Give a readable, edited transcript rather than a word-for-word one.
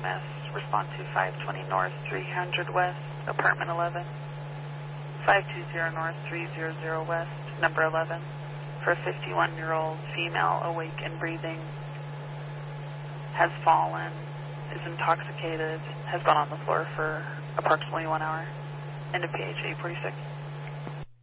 EMS, respond to 520 North, 300 West, apartment 11. 520 North, 300 West, number 11, for a 51-year-old female awake and breathing, has fallen, is intoxicated, has gone on the floor for approximately 1 hour. End of PH 846.